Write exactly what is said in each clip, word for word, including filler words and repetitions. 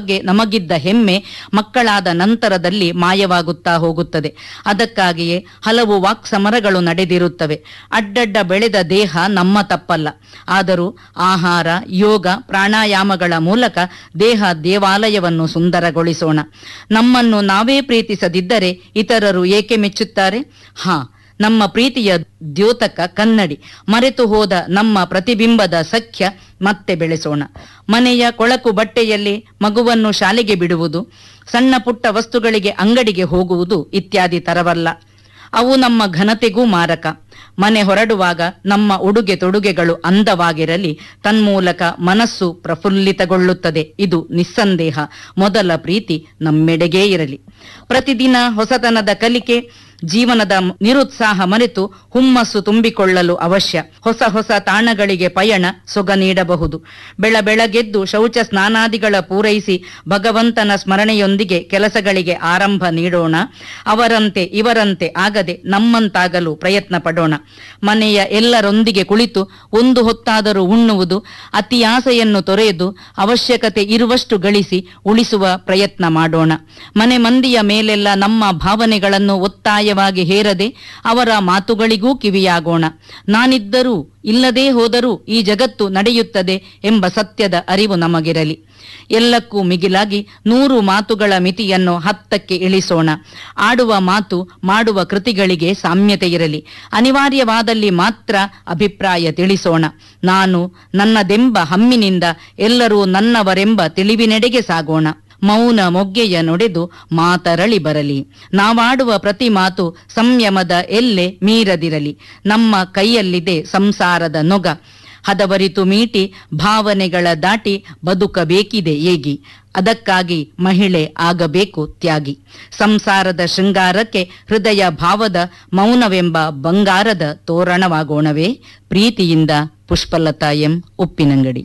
ಬಗ್ಗೆ ನಮಗಿದ್ದ ಹೆಮ್ಮೆ ಮಕ್ಕಳಾದ ನಂತರದಲ್ಲಿ ಮಾಯವಾಗುತ್ತಾ ಹೋಗುತ್ತದೆ. ಅದಕ್ಕಾಗಿಯೇ ಹಲವು ವಾಕ್ ಸಮರಗಳು ನಡೆದಿರುತ್ತವೆ. ಅಡ್ಡಡ್ಡ ಬೆಳೆದ ದೇಹ ನಮ್ಮ ತಪ್ಪಲ್ಲ. ಆದರೂ ಆಹಾರ, ಯೋಗ, ಪ್ರಾಣಾಯಾಮಗಳ ಮೂಲಕ ದೇಹ ದೇವಾಲಯವನ್ನು ಸುಂದರಗೊಳಿಸೋಣ. ನಮ್ಮನ್ನು ನಾವೇ ಪ್ರೀತಿಸದಿದ್ದರೆ ಇತರರು ಏಕೆ ಮೆಚ್ಚುತ್ತಾರೆ? ಹಾ, ನಮ್ಮ ಪ್ರೀತಿಯ ದ್ಯೋತಕ ಕನ್ನಡಿ. ಮರೆತು ಹೋದ ನಮ್ಮ ಪ್ರತಿಬಿಂಬದ ಸಖ್ಯ ಮತ್ತೆ ಬೆಳೆಸೋಣ. ಮನೆಯ ಕೊಳಕು ಬಟ್ಟೆಯಲ್ಲಿ ಮಗುವನ್ನು ಶಾಲೆಗೆ ಬಿಡುವುದು, ಸಣ್ಣ ಪುಟ್ಟ ವಸ್ತುಗಳಿಗೆ ಅಂಗಡಿಗೆ ಹೋಗುವುದು ಇತ್ಯಾದಿ ತರವಲ್ಲ. ಅವು ನಮ್ಮ ಘನತೆಗೂ ಮಾರಕ. ಮನೆ ಹೊರಡುವಾಗ ನಮ್ಮ ಉಡುಗೆ ತೊಡುಗೆಗಳು ಅಂದವಾಗಿರಲಿ, ತನ್ಮೂಲಕ ಮನಸ್ಸು ಪ್ರಫುಲ್ಲಿತಗೊಳ್ಳುತ್ತದೆ. ಇದು ನಿಸ್ಸಂದೇಹ. ಮೊದಲ ಪ್ರೀತಿ ನಮ್ಮೆಡೆಗೇ ಇರಲಿ. ಪ್ರತಿದಿನ ಹೊಸತನದ ಕಲಿಕೆ, ಜೀವನದ ನಿರುತ್ಸಾಹ ಮರೆತು ಹುಮ್ಮಸ್ಸು ತುಂಬಿಕೊಳ್ಳಲು ಅವಶ್ಯ. ಹೊಸ ಹೊಸ ತಾಣಗಳಿಗೆ ಪಯಣ ಸೊಗ ನೀಡಬಹುದು. ಬೆಳ ಬೆಳಗೆದ್ದು ಶೌಚ ಸ್ನಾನಾದಿಗಳ ಪೂರೈಸಿ ಭಗವಂತನ ಸ್ಮರಣೆಯೊಂದಿಗೆ ಕೆಲಸಗಳಿಗೆ ಆರಂಭ ನೀಡೋಣ. ಅವರಂತೆ ಇವರಂತೆ ಆಗದೆ ನಮ್ಮಂತಾಗಲು ಪ್ರಯತ್ನ ಪಡೋಣ. ಮನೆಯ ಎಲ್ಲರೊಂದಿಗೆ ಕುಳಿತು ಒಂದು ಹೊತ್ತಾದರೂ ಉಣ್ಣುವುದು, ಅತಿಯಾಸೆಯನ್ನು ತೊರೆದು ಅವಶ್ಯಕತೆ ಇರುವಷ್ಟು ಗಳಿಸಿ ಉಳಿಸುವ ಪ್ರಯತ್ನ ಮಾಡೋಣ. ಮನೆ ಮಂದಿಯ ಮೇಲೆಲ್ಲ ನಮ್ಮ ಭಾವನೆಗಳನ್ನು ಒತ್ತಾಯವಾಗಿ ಹೇರದೆ ಅವರ ಮಾತುಗಳಿಗೂ ಕಿವಿಯಾಗೋಣ. ನಾನಿದ್ದರೂ ಇಲ್ಲದೇ ಹೋದರೂ ಈ ಜಗತ್ತು ನಡೆಯುತ್ತದೆ ಎಂಬ ಸತ್ಯದ ಅರಿವು ನಮಗಿರಲಿ. ಎಲ್ಲಕ್ಕೂ ಮಿಗಿಲಾಗಿ ನೂರು ಮಾತುಗಳ ಮಿತಿಯನ್ನು ಹತ್ತಕ್ಕೆ ಇಳಿಸೋಣ. ಆಡುವ ಮಾತು, ಮಾಡುವ ಕೃತಿಗಳಿಗೆ ಸಾಮ್ಯತೆ ಇರಲಿ. ಅನಿವಾರ್ಯವಾದಲ್ಲಿ ಮಾತ್ರ ಅಭಿಪ್ರಾಯ ತಿಳಿಸೋಣ. ನಾನು ನನ್ನದೆಂಬ ಹಮ್ಮಿನಿಂದ ಎಲ್ಲರೂ ನನ್ನವರೆಂಬ ತಿಳಿವಿನೆಡೆಗೆ ಸಾಗೋಣ. ಮೌನ ಮೊಗ್ಗೆಯ ನುಡಿದು ಮಾತರಳಿ ಬರಲಿ. ನಾವಾಡುವ ಪ್ರತಿ ಮಾತು ಸಂಯಮದ ಎಲ್ಲೆ ಮೀರದಿರಲಿ. ನಮ್ಮ ಕೈಯಲ್ಲಿದೆ ಸಂಸಾರದ ನೊಗ. ಹದವರಿತು ಮೀಟಿ ಭಾವನೆಗಳ ದಾಟಿ ಬದುಕಬೇಕಿದೆ ಏಗಿ. ಅದಕ್ಕಾಗಿ ಮಹಿಳೆ ಆಗಬೇಕು ತ್ಯಾಗಿ. ಸಂಸಾರದ ಶೃಂಗಾರಕ್ಕೆ ಹೃದಯ ಭಾವದ ಮೌನವೆಂಬ ಬಂಗಾರದ ತೋರಣವಾಗೋಣವೇ. ಪ್ರೀತಿಯಿಂದ ಪುಷ್ಪಲತಾ ಎಂ, ಉಪ್ಪಿನಂಗಡಿ.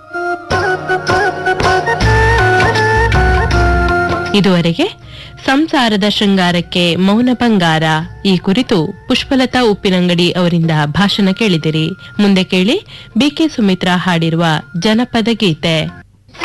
ಇದುವರೆಗೆ ಸಂಸಾರದ ಶೃಂಗಾರಕ್ಕೆ ಮೌನ ಬಂಗಾರ ಈ ಕುರಿತು ಪುಷ್ಪಲತಾ ಉಪ್ಪಿನಂಗಡಿ ಅವರಿಂದ ಭಾಷಣ ಕೇಳಿದಿರಿ. ಮುಂದೆ ಕೇಳಿ ಬಿಕೆ ಸುಮಿತ್ರಾ ಹಾಡಿರುವ ಜನಪದ ಗೀತೆ.